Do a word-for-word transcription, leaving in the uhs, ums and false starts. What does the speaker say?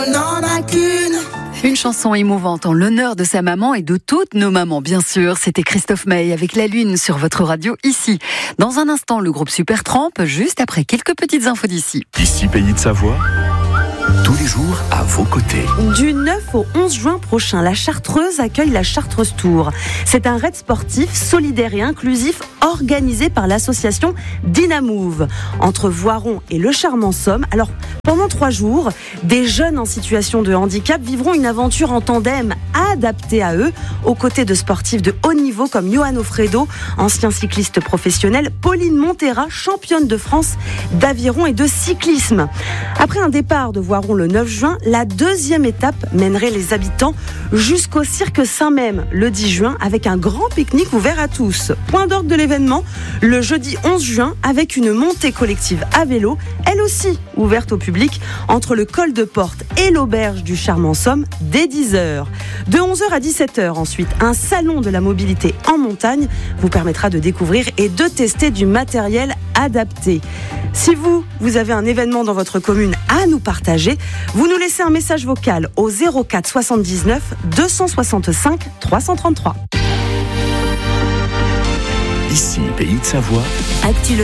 n'en a qu'une. Une chanson émouvante en l'honneur de sa maman et de toutes nos mamans, bien sûr. C'était Christophe Maé avec La Lune sur votre radio ici. Dans un instant, le groupe Supertramp, juste après quelques petites infos d'ici. Ici, Pays de Savoie, tous les jours à vos côtés. Du neuf au onze juin prochain, la Chartreuse accueille la Chartreuse Tour. C'est un raid sportif, solidaire et inclusif organisé par l'association Dynamove entre Voiron et Le Charmant-Somme. Alors, pendant trois jours, des jeunes en situation de handicap vivront une aventure en tandem adaptée à eux, aux côtés de sportifs de haut niveau comme Johan Ofredo, ancien cycliste professionnel, Pauline Montera, championne de France d'aviron et de cyclisme. Après un départ de Voiron le neuf juin, la deuxième étape mènerait les habitants jusqu'au cirque Saint-Même le dix juin avec un grand pique-nique ouvert à tous. Point d'ordre de l'événement, le jeudi onze juin avec une montée collective à vélo, elle aussi ouverte au public entre le col de Porte et l'auberge du Charmant-Somme dès dix heures. De onze heures à dix-sept heures ensuite, un salon de la mobilité en montagne vous permettra de découvrir et de tester du matériel adapté. Si vous, vous avez un événement dans votre commune à nous partager, vous nous laissez un message vocal au zéro quatre soixante-dix-neuf deux cent soixante-cinq trois cent trente-trois. Ici, Pays de Savoie. Actu